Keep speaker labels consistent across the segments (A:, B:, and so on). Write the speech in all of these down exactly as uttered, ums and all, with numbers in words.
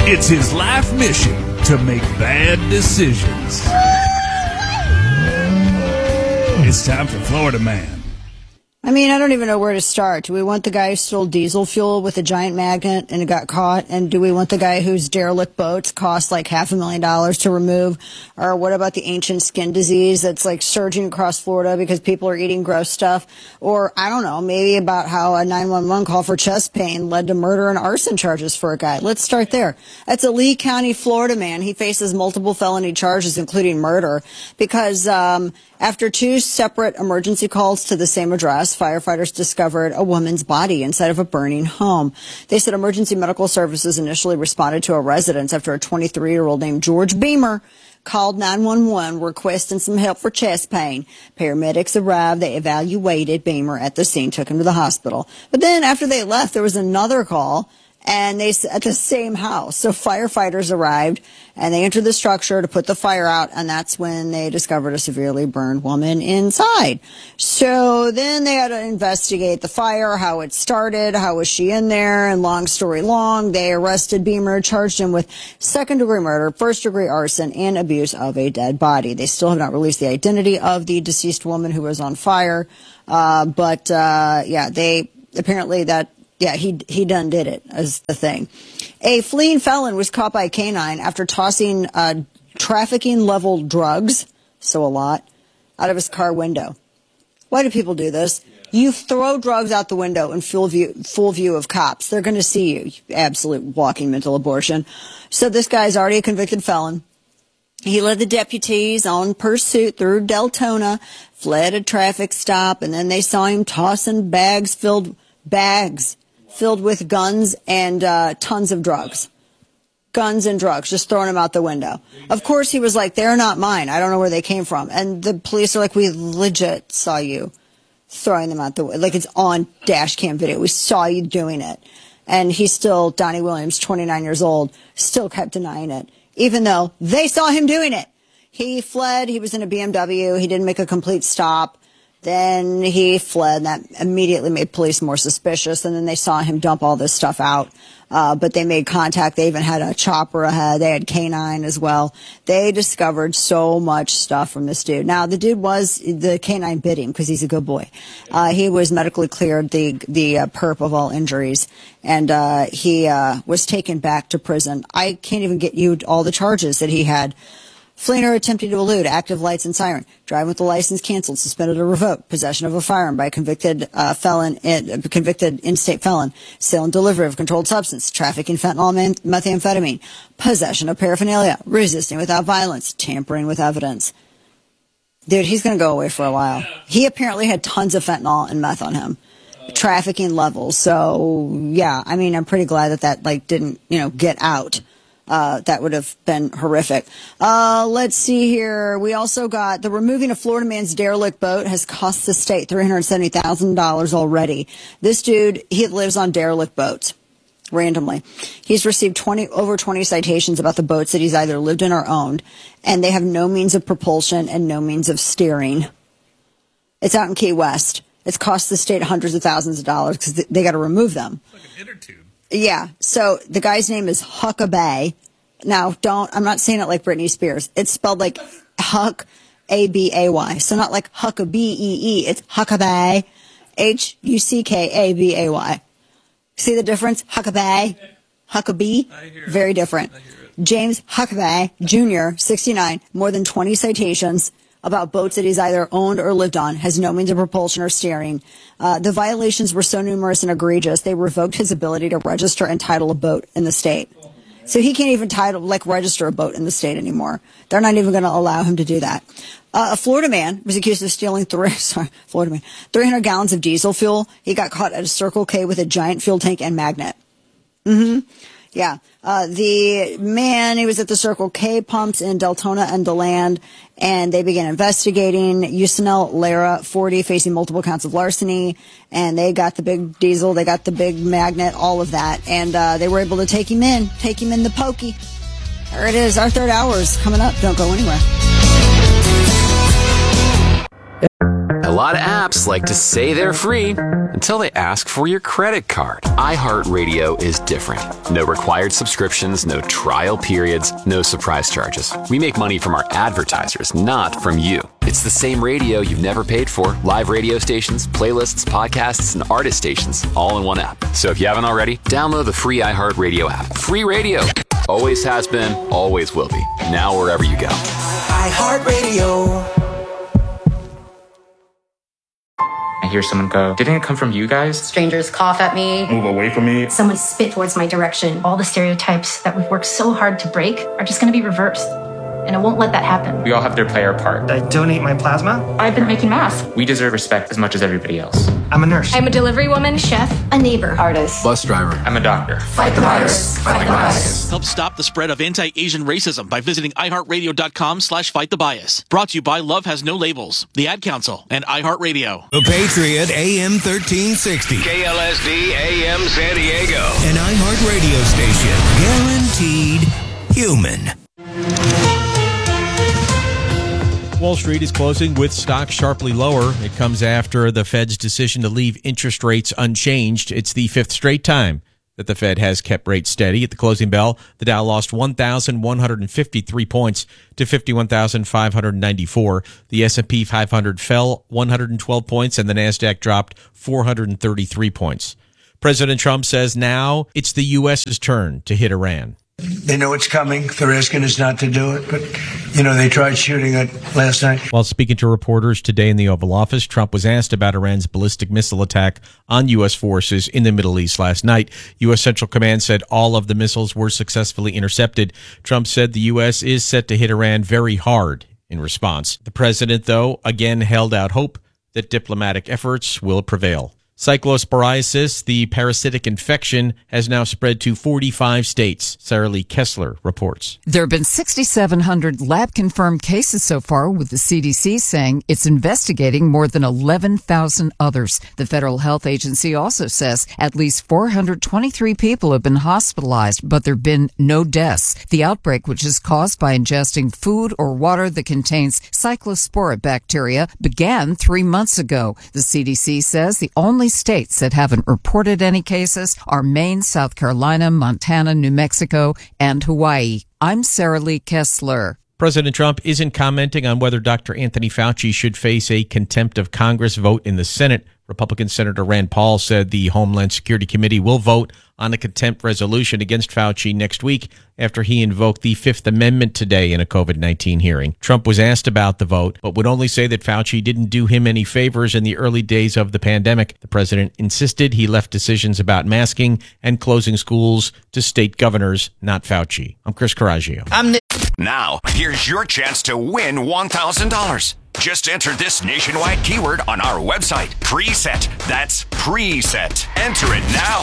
A: It's his life mission to make bad decisions. It's time for Florida Man.
B: I mean, I don't even know where to start. Do we want the guy who stole diesel fuel with a giant magnet and it got caught? And do we want the guy whose derelict boats cost like half a million dollars to remove? Or what about the ancient skin disease that's like surging across Florida because people are eating gross stuff? Or, I don't know, maybe about how a nine one one call for chest pain led to murder and arson charges for a guy. Let's start there. That's a Lee County, Florida man. He faces multiple felony charges, including murder, because um, after two separate emergency calls to the same address, firefighters discovered a woman's body inside of a burning home. They said emergency medical services initially responded to a residence after a twenty-three-year-old named George Beamer called nine one one requesting some help for chest pain. Paramedics arrived. They evaluated Beamer at the scene, took him to the hospital. But then after they left, there was another call, and they at the same house. So firefighters arrived, and they entered the structure to put the fire out, and that's when they discovered a severely burned woman inside. So then they had to investigate the fire, how it started, how was she in there, and long story long, they arrested Beamer, charged him with second-degree murder, first-degree arson, and abuse of a dead body. They still have not released the identity of the deceased woman who was on fire, uh, but uh, yeah, they apparently that Yeah, he he done did it, is the thing. A fleeing felon was caught by a canine after tossing uh, trafficking-level drugs, so a lot, out of his car window. Why do people do this? You throw drugs out the window in full view, full view of cops. They're going to see you, you absolute walking mental abortion. So this guy's already a convicted felon. He led the deputies on pursuit through Deltona, fled a traffic stop, and then they saw him tossing bags filled bags. filled with guns and uh, tons of drugs. Guns and drugs, just throwing them out the window. Of course, he was like, they're not mine. I don't know where they came from. And the police are like, we legit saw you throwing them out the window. Like, it's on dash cam video. We saw you doing it. And he's still, Donnie Williams, twenty-nine years old, still kept denying it, even though they saw him doing it. He fled. He was in a B M W. He didn't make a complete stop. Then he fled. That immediately made police more suspicious. And then they saw him dump all this stuff out. Uh, but they made contact. They even had a chopper ahead. They had canine as well. They discovered so much stuff from this dude. Now, the dude was, the canine bit him because he's a good boy. Uh, he was medically cleared, the, the uh, perp of all injuries. And uh, he uh, was taken back to prison. I can't even get you all the charges that he had. Fleeing or attempting to elude, active lights and siren, driving with the license canceled, suspended or revoked, possession of a firearm by a convicted uh, felon, in, convicted in-state felon, sale and delivery of controlled substance, trafficking fentanyl and methamphetamine, possession of paraphernalia, resisting without violence, tampering with evidence. Dude, he's going to go away for a while. He apparently had tons of fentanyl and meth on him, trafficking levels. So, yeah, I mean, I'm pretty glad that that, like, didn't, you know, get out. Uh, that would have been horrific. Uh, let's see here. We also got the removing a Florida man's derelict boat has cost the state three hundred seventy thousand dollars already. This dude, he lives on derelict boats randomly. He's received twenty over twenty citations about the boats that he's either lived in or owned, and they have no means of propulsion and no means of steering. It's out in Key West. It's cost the state hundreds of thousands of dollars because they got to remove them.
A: Like an inner tube.
B: Yeah, so the guy's name is Huckabee. Now, don't, I'm not saying it like Britney Spears. It's spelled like Huck, A B A Y. So not like Huckabee, E E. It's Huckabee, H U C K A B A Y. See the difference? Huckabee, Huckabee, very different. James Huckabee, Junior, sixty-nine, more than twenty citations about boats that he's either owned or lived on, has no means of propulsion or steering. Uh, the violations were so numerous and egregious, they revoked his ability to register and title a boat in the state. So he can't even title, like, register a boat in the state anymore. They're not even going to allow him to do that. Uh, a Florida man was accused of stealing three, sorry, Florida man, three hundred gallons of diesel fuel. He got caught at a Circle K with a giant fuel tank and magnet. Mm-hmm. Yeah. Uh, the man, he was at the Circle K pumps in Deltona and DeLand, and they began investigating. Yusinel Lara, forty, facing multiple counts of larceny, and they got the big diesel, they got the big magnet, all of that, and uh, they were able to take him in, take him in the pokey. There it is. Our third hour is coming up. Don't go anywhere.
C: lot of apps like to say they're free until they ask for your credit card. iHeartRadio is different. No required subscriptions, no trial periods, no surprise charges. We make money from our advertisers, not from you. It's the same radio you've never paid for. Live radio stations, playlists, podcasts, and artist stations, all in one app. So if you haven't already, download the free iHeartRadio app. Free radio. Always has been, always will be. Now wherever you go.
D: iHeartRadio.
E: I hear someone go, didn't it come from you guys?
F: Strangers cough at me.
G: Move away from me.
F: Someone spit towards my direction. All the stereotypes that we've worked so hard to break are just going to be reversed. And I won't let that happen.
E: We all have to play our part.
G: I donate my plasma.
F: I've been making masks.
E: We deserve respect as much as everybody else.
G: I'm a nurse.
F: I'm a delivery woman, chef, a neighbor, artist,
C: Bus driver.
E: I'm a doctor.
F: Fight the virus. Fight the bias.
H: Help stop the spread of anti-Asian racism by visiting iHeartRadio.com slash fight the bias. Brought to you by Love Has No Labels, the Ad Council, and iHeartRadio.
A: The Patriot A M thirteen sixty.
I: K L S D A M San Diego.
A: An iHeart radio station. Guaranteed human.
J: Wall Street is closing with stocks sharply lower. It comes after the Fed's decision to leave interest rates unchanged. It's the fifth straight time that the Fed has kept rates steady. At the closing bell, the Dow lost one thousand one hundred fifty-three points to fifty-one thousand five hundred ninety-four. The S and P five hundred fell one hundred twelve points, and the NASDAQ dropped four hundred thirty-three points. President Trump says now it's the U S's turn to hit Iran.
K: They know it's coming. They're asking us not to do it, but, you know, they tried shooting it last night.
J: While speaking to reporters today in the Oval Office, Trump was asked about Iran's ballistic missile attack on U S forces in the Middle East last night. U S Central Command said all of the missiles were successfully intercepted. Trump said the U S is set to hit Iran very hard in response. The president, though, again held out hope that diplomatic efforts will prevail. Cyclosporiasis, the parasitic infection, has now spread to forty-five states. Sarah Lee Kessler reports.
L: There have been six thousand seven hundred lab-confirmed cases so far, with the C D C saying it's investigating more than eleven thousand others. The Federal Health Agency also says at least four hundred twenty-three people have been hospitalized, but there have been no deaths. The outbreak, which is caused by ingesting food or water that contains cyclospora bacteria, began three months ago. The C D C says the only states that haven't reported any cases are Maine, South Carolina, Montana, New Mexico, and Hawaii. I'm Sarah Lee Kessler.
J: President Trump isn't commenting on whether Doctor Anthony Fauci should face a contempt of Congress vote in the Senate. Republican Senator Rand Paul said the Homeland Security Committee will vote on a contempt resolution against Fauci next week after he invoked the Fifth Amendment today in a COVID nineteen hearing. Trump was asked about the vote, but would only say that Fauci didn't do him any favors in the early days of the pandemic. The president insisted he left decisions about masking and closing schools to state governors, not Fauci. I'm Chris Coraggio.
I: I'm the- now, here's your chance to win one thousand dollars. Just enter this nationwide keyword on our website. Preset. That's preset. Enter it now.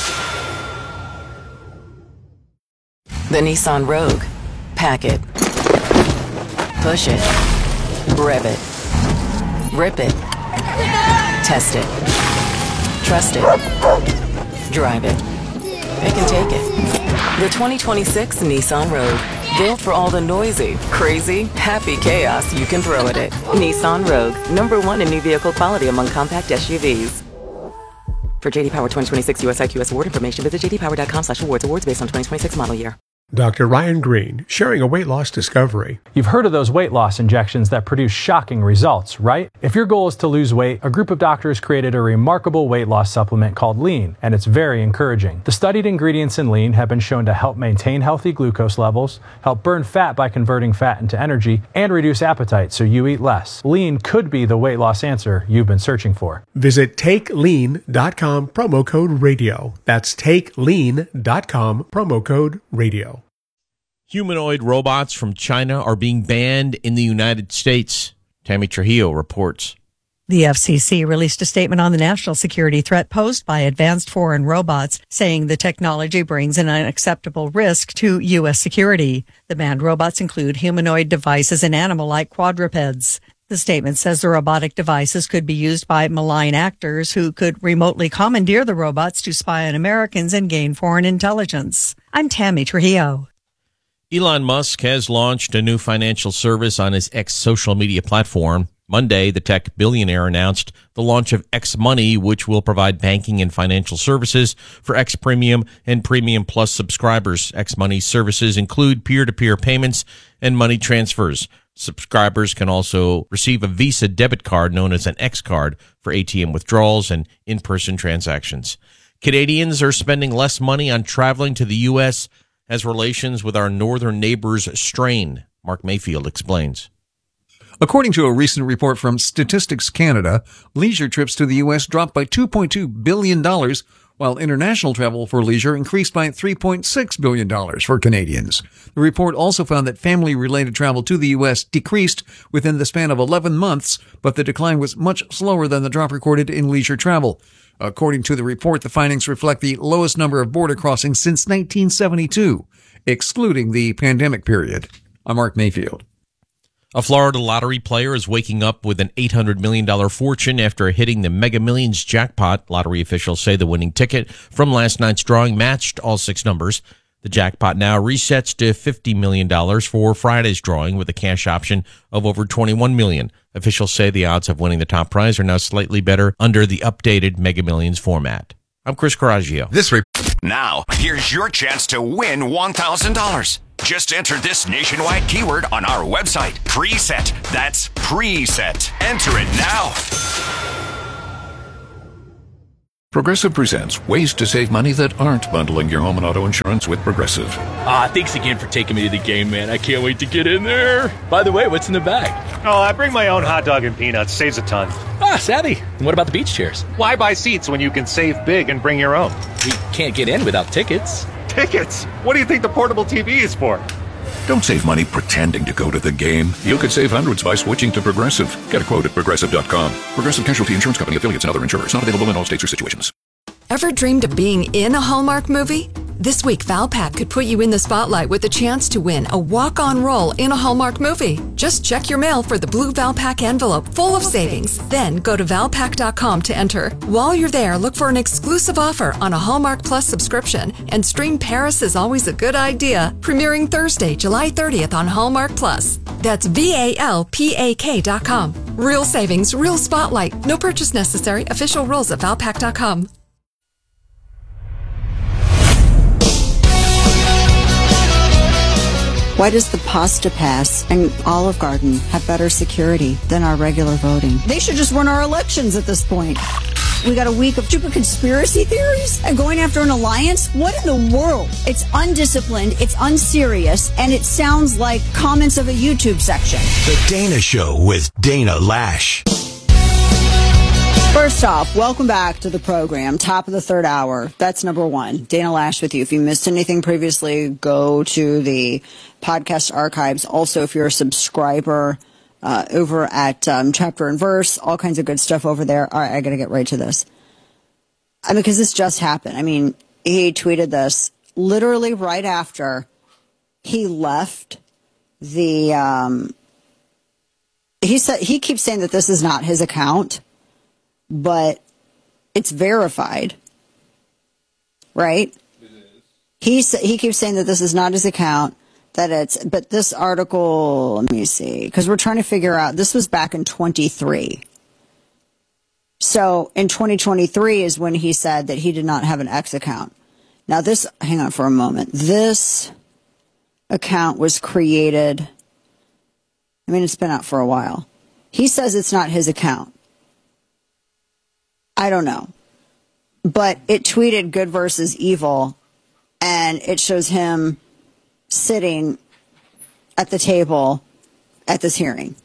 M: The Nissan Rogue. Pack it. Push it. Rev it. Rip it. Test it. Trust it. Drive it. It can take it. The twenty twenty-six Nissan Rogue. Built for all the noisy, crazy, happy chaos you can throw at it. Nissan Rogue. Number one in new vehicle quality among compact S U Vs. For J D Power twenty twenty-six U S I Q S award information, visit j d power dot com slash awards. Awards based on twenty twenty-six model year.
N: Doctor Ryan Green, sharing a weight loss discovery.
O: You've heard of those weight loss injections that produce shocking results, right? If your goal is to lose weight, a group of doctors created a remarkable weight loss supplement called Lean, and it's very encouraging. The studied ingredients in Lean have been shown to help maintain healthy glucose levels, help burn fat by converting fat into energy, and reduce appetite so you eat less. Lean could be the weight loss answer you've been searching for.
N: Visit take lean dot com, promo code radio. That's take lean dot com, promo code radio.
J: Humanoid robots from China are being banned in the United States. Tammy Trujillo reports.
P: The F C C released a statement on the national security threat posed by advanced foreign robots, saying the technology brings an unacceptable risk to U S security. The banned robots include humanoid devices and animal-like quadrupeds. The statement says the robotic devices could be used by malign actors who could remotely commandeer the robots to spy on Americans and gain foreign intelligence. I'm Tammy Trujillo.
J: Elon Musk has launched a new financial service on his X social media platform. Monday, the tech billionaire announced the launch of X Money, which will provide banking and financial services for X Premium and Premium Plus subscribers. X Money services include peer-to-peer payments and money transfers. Subscribers can also receive a Visa debit card known as an X card for A T M withdrawals and in-person transactions. Canadians are spending less money on traveling to the U S as relations with our northern neighbors strain. Mark Mayfield explains.
Q: According to a recent report from Statistics Canada, leisure trips to the U S dropped by two point two billion dollars, while international travel for leisure increased by three point six billion dollars for Canadians. The report also found that family-related travel to the U S decreased within the span of eleven months, but the decline was much slower than the drop recorded in leisure travel. According to the report, the findings reflect the lowest number of border crossings since nineteen seventy-two, excluding the pandemic period. I'm Mark Mayfield.
J: A Florida lottery player is waking up with an eight hundred million dollars fortune after hitting the Mega Millions jackpot. Lottery officials say the winning ticket from last night's drawing matched all six numbers. The jackpot now resets to fifty million dollars for Friday's drawing with a cash option of over twenty-one million dollars. Officials say the odds of winning the top prize are now slightly better under the updated Mega Millions format. I'm Chris Coraggio.
I: This re- now, here's your chance to win one thousand dollars. Just enter this nationwide keyword on our website. Preset. That's preset. Enter it now.
A: Progressive presents ways to save money that aren't bundling your home and auto insurance with Progressive.
R: Ah, thanks again for taking me to the game, man. I can't wait to get in there. By the way, what's in the bag?
G: Oh, I bring my own hot dog and peanuts. Saves a ton.
R: Ah, savvy. And what about the beach chairs?
G: Why buy seats when you can save big and bring your own?
R: We can't get in without tickets.
G: Tickets? What do you think the portable T V is for?
A: Don't save money pretending to go to the game. You could save hundreds by switching to Progressive. Get a quote at progressive dot com. Progressive Casualty Insurance Company, affiliates, and other insurers. Not available in all states or situations.
S: Ever dreamed of being in a Hallmark movie? This week, Valpak could put you in the spotlight with a chance to win a walk-on role in a Hallmark movie. Just check your mail for the blue Valpak envelope full of savings. Then go to valpak dot com to enter. While you're there, look for an exclusive offer on a Hallmark Plus subscription and stream Paris is Always a Good Idea, premiering Thursday, July thirtieth on Hallmark Plus. That's V A L P A K dot com. Real savings, real spotlight. No purchase necessary. Official rules at valpak dot com.
B: Why does the Pasta Pass and Olive Garden have better security than our regular voting? They should just run our elections at this point. We got a week of stupid conspiracy theories and going after an alliance? What in the world? It's undisciplined, it's unserious, and it sounds like comments of a YouTube section.
T: The Dana Show with Dana Lash.
B: First off, welcome back to the program. Top of the third hour. That's number one. Dana Lash with you. If you missed anything previously, go to the podcast archives. Also, if you're a subscriber uh, over at um, Chapter and Verse, all kinds of good stuff over there. All right, I got to get right to this. I mean, because this just happened. I mean, he tweeted this literally right after he left the. Um, he said he keeps saying that this is not his account. But it's verified, right? It is. He he keeps saying that this is not his account. That it's but this article. Let me see, because we're trying to figure out. This was back in twenty-three. So in twenty twenty-three is when he said that he did not have an X account. Now this, hang on for a moment. This account was created. I mean, it's been out for a while. He says it's not his account. I don't know. But it tweeted good versus evil, and it shows him sitting at the table at this hearing.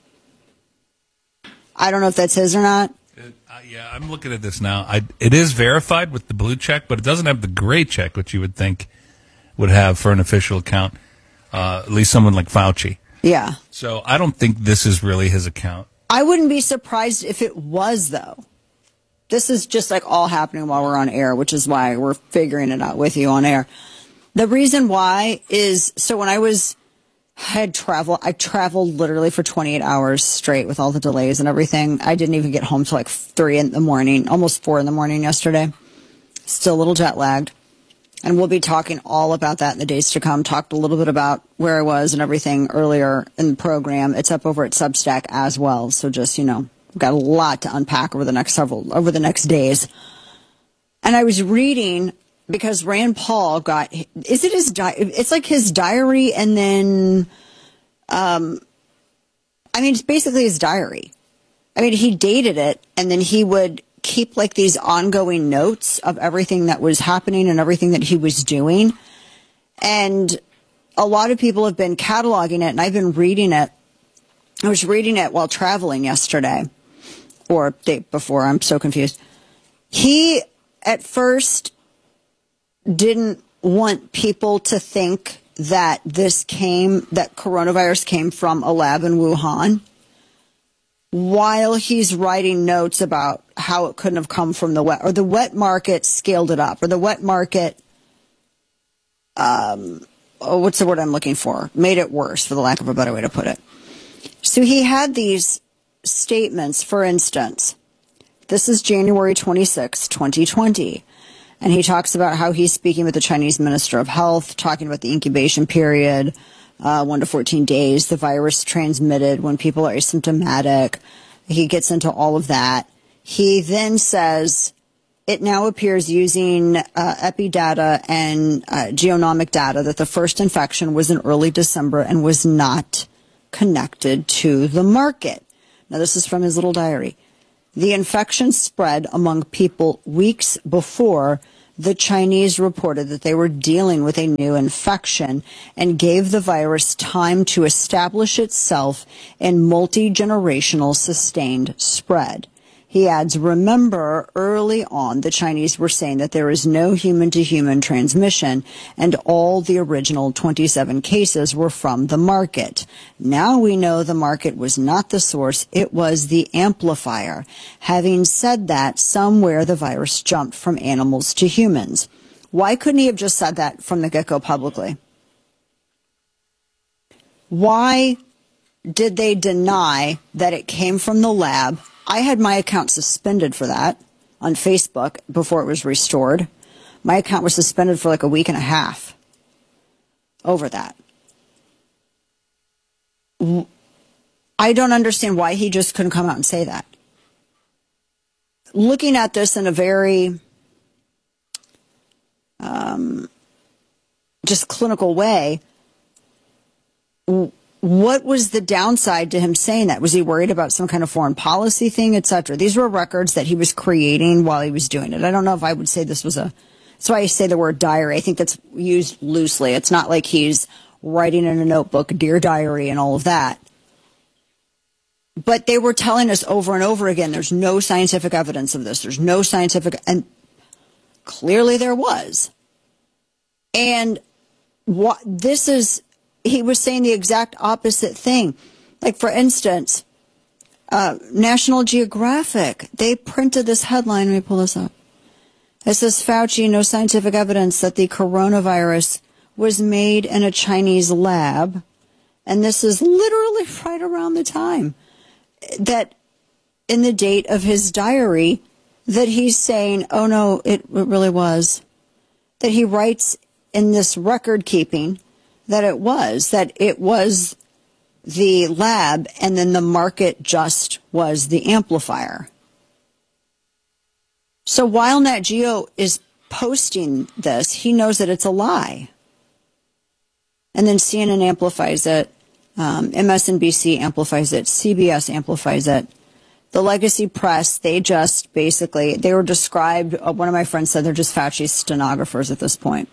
B: I don't know if that's his or not.
U: It, uh, yeah, I'm looking at this now. I, it is verified with the blue check, but it doesn't have the gray check, which you would think would have for an official account, uh, at least someone like Fauci.
B: Yeah.
U: So I don't think this is really his account.
B: I wouldn't be surprised if it was, though. This is just like all happening while we're on air, which is why we're figuring it out with you on air. The reason why is, so when I was, I had travel, I traveled literally for twenty-eight hours straight with all the delays and everything. I didn't even get home till like three in the morning, almost four in the morning yesterday. Still a little jet lagged. And we'll be talking all about that in the days to come. Talked a little bit about where I was and everything earlier in the program. It's up over at Substack as well. So just, you know, we've got a lot to unpack over the next several, over the next days. And I was reading because Rand Paul got, is it his, di- it's like his diary and then, um, I mean, it's basically his diary. I mean, he dated it and then he would keep like these ongoing notes of everything that was happening and everything that he was doing. And a lot of people have been cataloging it, and I've been reading it. I was reading it while traveling yesterday or day before. I'm so confused. He at first didn't want people to think that this came, that coronavirus came from a lab in Wuhan, while he's writing notes about how it couldn't have come from the wet, or the wet market scaled it up, or the wet market, um, oh, what's the word I'm looking for? Made it worse, for the lack of a better way to put it. So he had these statements, for instance, this is January twenty-sixth, twenty twenty. And he talks about how he's speaking with the Chinese Minister of Health, talking about the incubation period, uh, one to fourteen days, the virus transmitted when people are asymptomatic. He gets into all of that. He then says it now appears using uh, epi data and uh, genomic data that the first infection was in early December and was not connected to the market. Now, this is from his little diary. The infection spread among people weeks before the Chinese reported that they were dealing with a new infection and gave the virus time to establish itself in multi-generational sustained spread. He adds, remember, early on, the Chinese were saying that there is no human-to-human transmission, and all the original twenty-seven cases were from the market. Now we know the market was not the source, it was the amplifier. Having said that, somewhere the virus jumped from animals to humans. Why couldn't he have just said that from the get-go publicly? Why did they deny that it came from the lab? I had my account suspended for that on Facebook before it was restored. My account was suspended for like a week and a half over that. I don't understand why he just couldn't come out and say that. Looking at this in a very um, just clinical way, what was the downside to him saying that? Was he worried about some kind of foreign policy thing, et cetera? These were records that he was creating while he was doing it. I don't know if I would say this was a, that's why I say the word diary. I think that's used loosely. It's not like he's writing in a notebook, Dear Diary, and all of that. But they were telling us over and over again, there's no scientific evidence of this. There's no scientific, and clearly there was. And what this is, he was saying the exact opposite thing. Like, for instance, uh, National Geographic, they printed this headline. Let me pull this up. It says, Fauci, no scientific evidence that the coronavirus was made in a Chinese lab. And this is literally right around the time that in the date of his diary that he's saying, oh, no, it, it really was. That he writes in this record keeping that it was, that it was the lab and then the market just was the amplifier. So while Nat Geo is posting this, he knows that it's a lie. And then C N N amplifies it, um, M S N B C amplifies it, C B S amplifies it. The legacy press, they just basically, they were described, uh, one of my friends said they're just Fauci's stenographers at this point.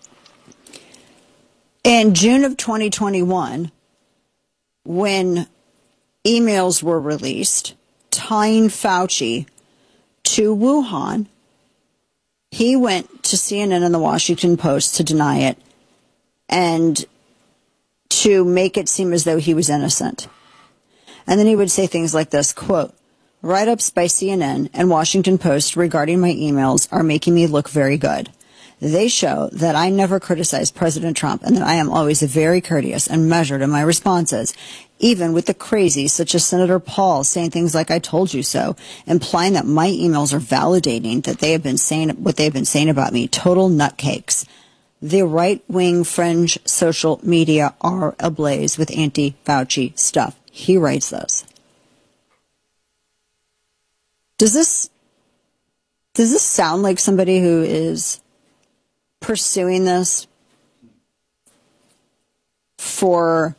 B: In June of twenty twenty-one, when emails were released tying Fauci to Wuhan, he went to C N N and the Washington Post to deny it and to make it seem as though he was innocent. And then he would say things like this, quote, write-ups by C N N and Washington Post regarding my emails are making me look very good. They show that I never criticize President Trump and that I am always very courteous and measured in my responses, even with the crazies such as Senator Paul saying things like, I told you so, implying that my emails are validating that they have been saying what they've been saying about me. Total nutcakes. The right-wing fringe social media are ablaze with anti-Fauci stuff. He writes this. Does this, does this sound like somebody who is pursuing this for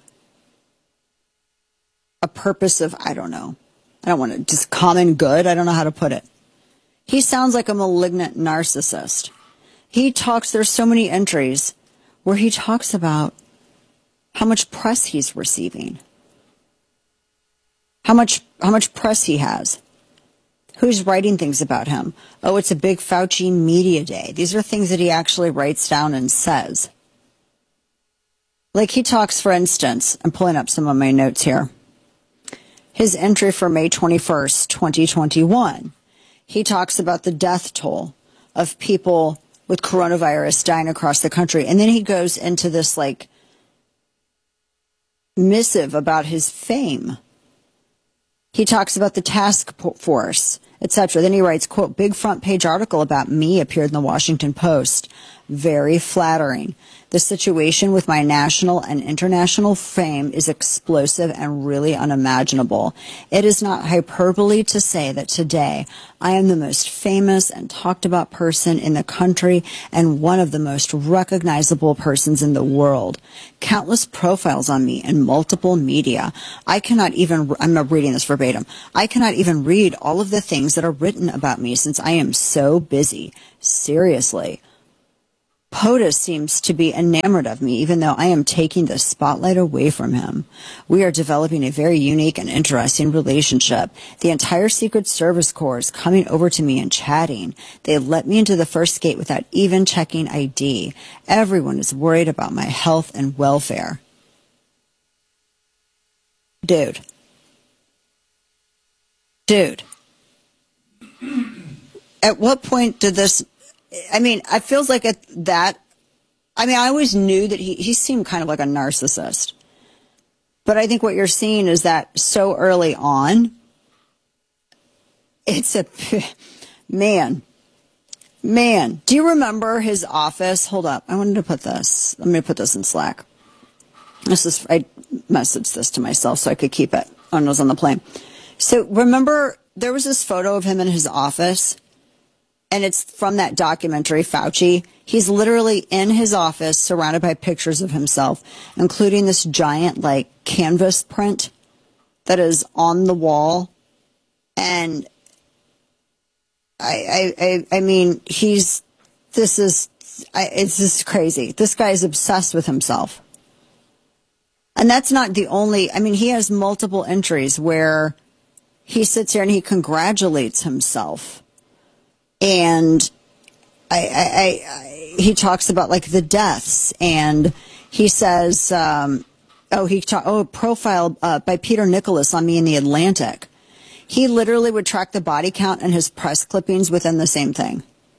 B: a purpose of, I don't know, I don't want to, just common good? I don't know how to put it. He sounds like a malignant narcissist. He talks, there's so many entries where he talks about how much press he's receiving, how much, how much press he has. Who's writing things about him? Oh, it's a big Fauci media day. These are things that he actually writes down and says. Like he talks, for instance, I'm pulling up some of my notes here. His entry for May twenty-first, twenty twenty-one. He talks about the death toll of people with coronavirus dying across the country. And then he goes into this like missive about his fame. He talks about the task force, et cetera. Then he writes, quote, big front page article about me appeared in the Washington Post. Very flattering. The situation with my national and international fame is explosive and really unimaginable. It is not hyperbole to say that today I am the most famous and talked about person in the country and one of the most recognizable persons in the world. Countless profiles on me in multiple media. I cannot even, I'm not reading this verbatim, I cannot even read all of the things that are written about me since I am so busy. Seriously. POTUS seems to be enamored of me, even though I am taking the spotlight away from him. We are developing a very unique and interesting relationship. The entire Secret Service Corps is coming over to me and chatting. They let me into the first gate without even checking I D. Everyone is worried about my health and welfare. Dude. Dude. At what point did this... I mean, it feels like at that, I mean, I always knew that he, he seemed kind of like a narcissist. But I think what you're seeing is that so early on, it's a, man, man. Do you remember his office? Hold up. I wanted to put this. Let me put this in Slack. This is, I messaged this to myself so I could keep it when I was on the plane. So remember, there was this photo of him in his office. And it's from that documentary, Fauci. He's literally in his office surrounded by pictures of himself, including this giant, like, canvas print that is on the wall. And I, I, I, I mean, he's, this is, I, it's just crazy. This guy is obsessed with himself. And that's not the only, I mean, he has multiple entries where he sits here and he congratulates himself. And I, I, I, he talks about like the deaths, and he says, um, oh, he talk, oh, profile uh, by Peter Nicholas on me in the Atlantic. He literally would track the body count and his press clippings within the same thing.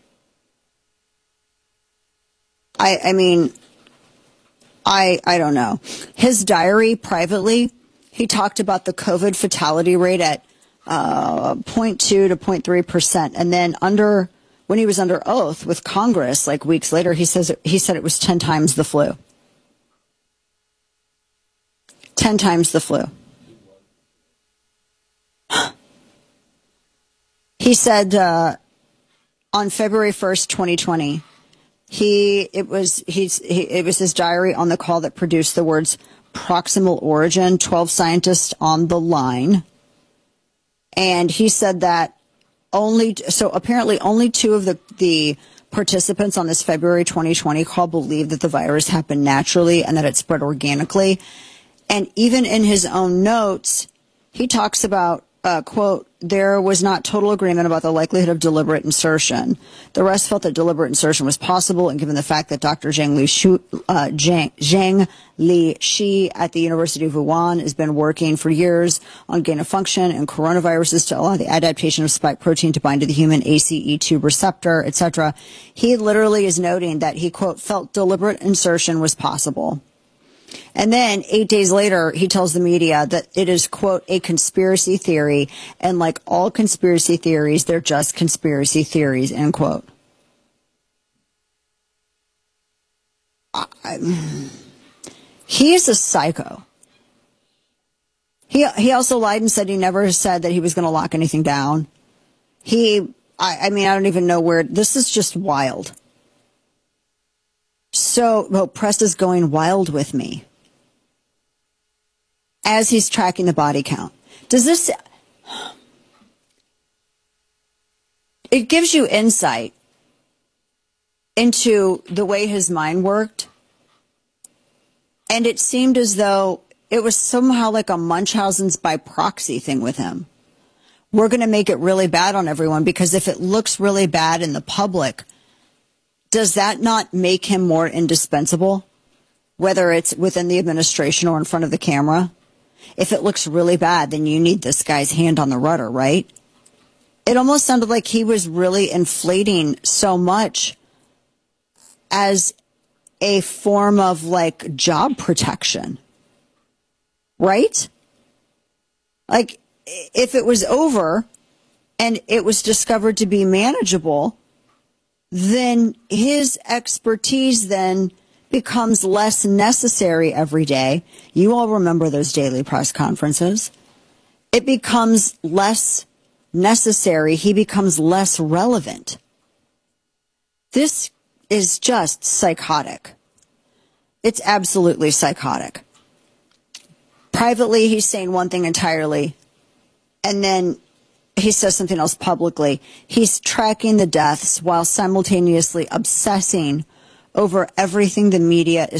B: I, I mean, I, I don't know. His diary privately, he talked about the COVID fatality rate at Uh, zero point two to zero point three percent. And then under, when he was under oath with Congress, like weeks later, he says, it, he said it was ten times the flu. ten times the flu. He said, uh, on February first, twenty twenty, he, it was, he's, he, it was his diary on the call that produced the words proximal origin, twelve scientists on the line. And he said that only, so apparently only two of the, the participants on this February twenty twenty call believed that the virus happened naturally and that it spread organically. And even in his own notes, he talks about uh, quote, there was not total agreement about the likelihood of deliberate insertion. The rest felt that deliberate insertion was possible, and given the fact that Doctor Zhang Li, Shu, uh, Zhang, Zhang Li Shi at the University of Wuhan has been working for years on gain of function and coronaviruses to allow the adaptation of spike protein to bind to the human A C E two receptor, et cetera. He literally is noting that he, quote, felt deliberate insertion was possible. And then eight days later, he tells the media that it is, quote, a conspiracy theory. And like all conspiracy theories, they're just conspiracy theories, end quote. I, he's a psycho. He, he also lied and said he never said that he was going to lock anything down. He, I, I mean, I don't even know where, this is just wild. So, well, press is going wild with me as he's tracking the body count. Does this, it gives you insight into the way his mind worked. And it seemed as though it was somehow like a Munchausen's by proxy thing with him. We're going to make it really bad on everyone, because if it looks really bad in the public, does that not make him more indispensable, whether it's within the administration or in front of the camera? If it looks really bad, then you need this guy's hand on the rudder, right? It almost sounded like he was really inflating so much as a form of like job protection, right? Like if it was over and it was discovered to be manageable, then his expertise then becomes less necessary every day. You all remember those daily press conferences. It becomes less necessary. He becomes less relevant. This is just psychotic. It's absolutely psychotic. Privately, he's saying one thing entirely, and then he says something else publicly. He's tracking the deaths while simultaneously obsessing over everything the media is